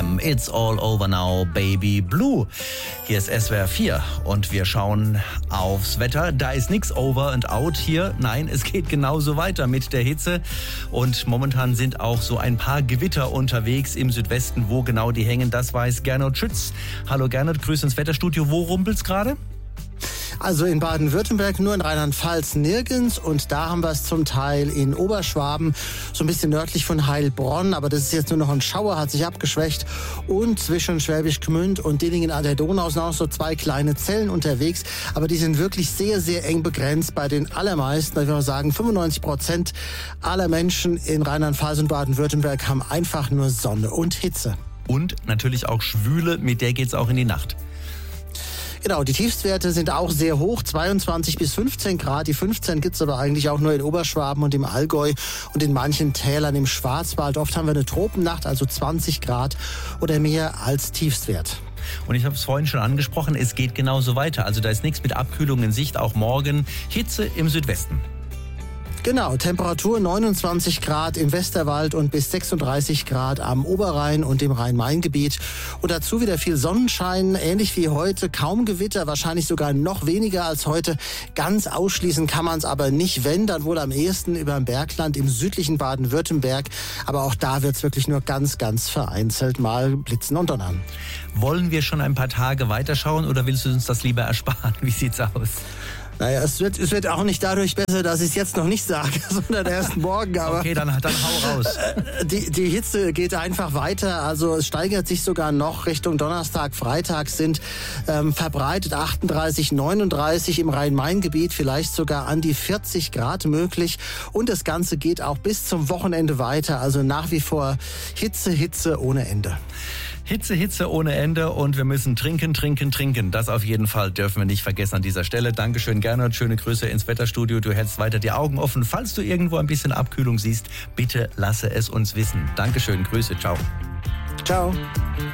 Wham! It's all over now, baby blue. Hier ist SWR 4 und wir schauen aufs Wetter. Da ist nichts over and out hier. Nein, es geht genauso weiter mit der Hitze. Und momentan sind auch so ein paar Gewitter unterwegs im Südwesten. Wo genau die hängen, das weiß Gernot Schütz. Hallo Gernot, grüß ins Wetterstudio. Wo rumpelt's gerade? Also in Baden-Württemberg, nur in Rheinland-Pfalz nirgends. Und da haben wir es zum Teil in Oberschwaben, so ein bisschen nördlich von Heilbronn. Aber das ist jetzt nur noch ein Schauer, hat sich abgeschwächt. Und zwischen Schwäbisch Gmünd und Dillingen an der Donau sind auch noch so zwei kleine Zellen unterwegs. Aber die sind wirklich sehr, sehr eng begrenzt. Bei den allermeisten, ich würde mal sagen 95% aller Menschen in Rheinland-Pfalz und Baden-Württemberg haben einfach nur Sonne und Hitze. Und natürlich auch Schwüle, mit der geht's auch in die Nacht. Genau, die Tiefstwerte sind auch sehr hoch, 22 bis 15 Grad. Die 15 gibt's aber eigentlich auch nur in Oberschwaben und im Allgäu und in manchen Tälern im Schwarzwald. Oft haben wir eine Tropennacht, also 20 Grad oder mehr als Tiefstwert. Und ich habe es vorhin schon angesprochen, es geht genauso weiter. Also da ist nichts mit Abkühlung in Sicht, auch morgen Hitze im Südwesten. Genau, Temperatur 29 Grad im Westerwald und bis 36 Grad am Oberrhein und im Rhein-Main-Gebiet. Und dazu wieder viel Sonnenschein, ähnlich wie heute, kaum Gewitter, wahrscheinlich sogar noch weniger als heute. Ganz ausschließen kann man es aber nicht, wenn, dann wohl am ehesten über dem Bergland im südlichen Baden-Württemberg. Aber auch da wird es wirklich nur ganz, ganz vereinzelt mal blitzen und donnern. Wollen wir schon ein paar Tage weiterschauen oder willst du uns das lieber ersparen? Wie sieht's aus? Naja, es wird auch nicht dadurch besser, dass ich es jetzt noch nicht sage, sondern erst morgen. Aber okay, dann hau raus. Die Hitze geht einfach weiter. Also es steigert sich sogar noch Richtung Donnerstag, Freitag sind verbreitet 38, 39 im Rhein-Main-Gebiet, vielleicht sogar an die 40 Grad möglich. Und das Ganze geht auch bis zum Wochenende weiter. Also nach wie vor Hitze ohne Ende. Hitze ohne Ende und wir müssen trinken. Das auf jeden Fall dürfen wir nicht vergessen an dieser Stelle. Dankeschön, Gernot. Schöne Grüße ins Wetterstudio. Du hältst weiter die Augen offen. Falls du irgendwo ein bisschen Abkühlung siehst, bitte lasse es uns wissen. Dankeschön, Grüße, ciao. Ciao.